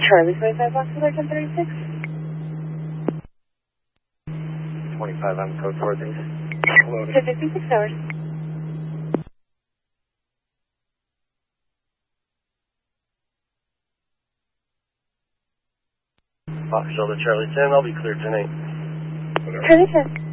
Charlie 25 Box Alert 1036. 25 on code northeast. Loaded. 56 hours. Fox Delta Charlie 10, I'll be cleared tonight. Charlie 10.